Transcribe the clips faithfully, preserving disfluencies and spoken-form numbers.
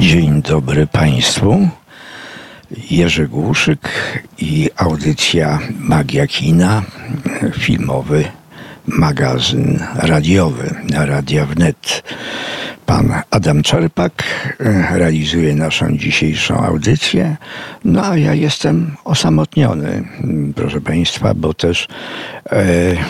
Dzień dobry Państwu. Jerzy Głuszyk i audycja Magia Kina, filmowy magazyn radiowy na Radia Wnet. Pan Adam Czerpak realizuje naszą dzisiejszą audycję, no a ja jestem osamotniony, proszę Państwa, bo też e,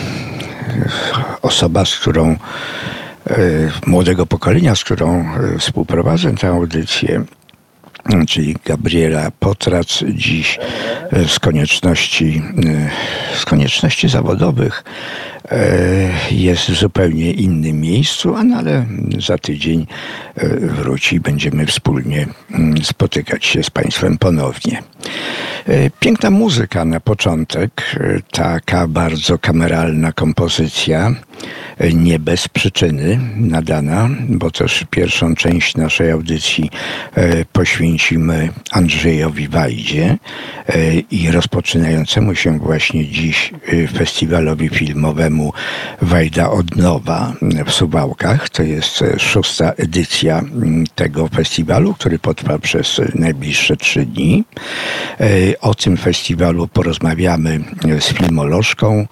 osoba, z którą e, młodego pokolenia, z którą współprowadzę tę audycję, czyli Gabriela Potrac, dziś z konieczności, z konieczności zawodowych jest w zupełnie innym miejscu, a no ale za tydzień wróci i będziemy wspólnie spotykać się z Państwem ponownie. Piękna muzyka na początek, taka bardzo kameralna kompozycja, nie bez przyczyny nadana, bo też pierwszą część naszej audycji poświęcimy Andrzejowi Wajdzie i rozpoczynającemu się właśnie dziś festiwalowi filmowemu Wajda od nowa w Suwałkach. To jest szósta edycja tego festiwalu, który potrwa przez najbliższe trzy dni. O tym festiwalu porozmawiamy z filmolożką,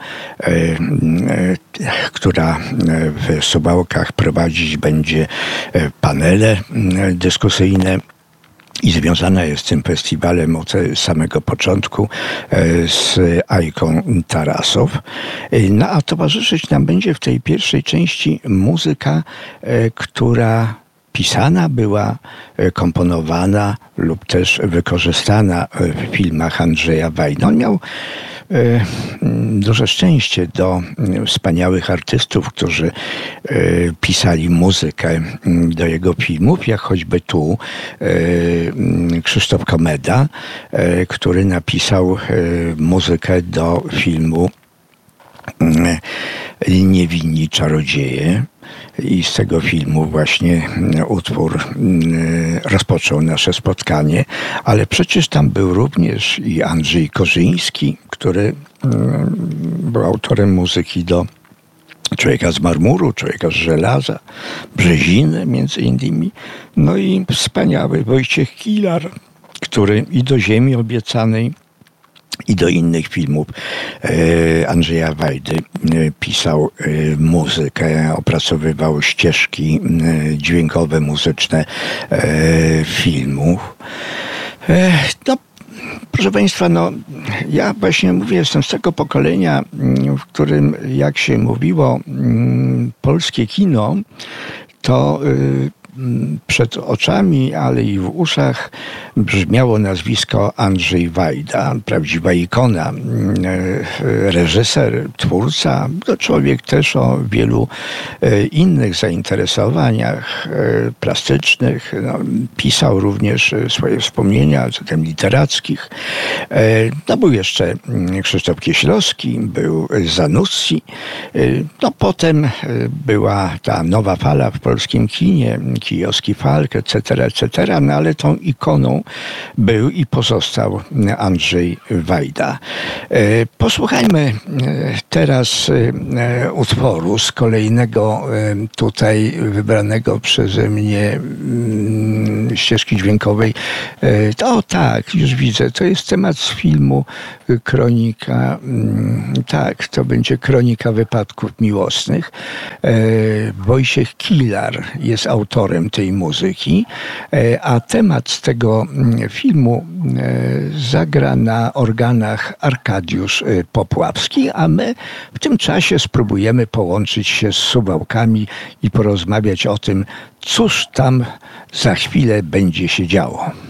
która w Suwałkach prowadzić będzie panele dyskusyjne i związana jest z tym festiwalem od samego początku z Ajką Tarasow. No a towarzyszyć nam będzie w tej pierwszej części muzyka, która pisana była, komponowana lub też wykorzystana w filmach Andrzeja Wajdy. On miał duże szczęście do wspaniałych artystów, którzy pisali muzykę do jego filmów, jak choćby tu Krzysztof Komeda, który napisał muzykę do filmu Niewinni czarodzieje. I z tego filmu właśnie utwór rozpoczął nasze spotkanie, ale przecież tam był również i Andrzej Korzyński, który był autorem muzyki do Człowieka z marmuru, Człowieka z żelaza, Brzeziny między innymi, no i wspaniały Wojciech Kilar, który i do Ziemi Obiecanej, i do innych filmów Andrzeja Wajdy pisał muzykę, opracowywał ścieżki dźwiękowe, muzyczne filmów. No, proszę Państwa, no, ja właśnie mówię, jestem z tego pokolenia, w którym, jak się mówiło, polskie kino, to przed oczami, ale i w uszach brzmiało nazwisko Andrzej Wajda, prawdziwa ikona, reżyser, twórca, to człowiek też o wielu innych zainteresowaniach plastycznych. No, pisał również swoje wspomnienia, zatem literackich. No, był jeszcze Krzysztof Kieślowski, był Zanussi. No, potem była ta nowa fala w polskim kinie, Kijowski Falk, et cetera, et cetera, no ale tą ikoną był i pozostał Andrzej Wajda. Posłuchajmy teraz utworu z kolejnego tutaj wybranego przeze mnie ścieżki dźwiękowej. O tak, już widzę, to jest temat z filmu Kronika, tak, to będzie Kronika wypadków miłosnych. Wojciech Kilar jest autorem tej muzyki, a temat z tego filmu zagra na organach Arkadiusz Popławski, a my w tym czasie spróbujemy połączyć się z Suwałkami i porozmawiać o tym, cóż tam za chwilę będzie się działo.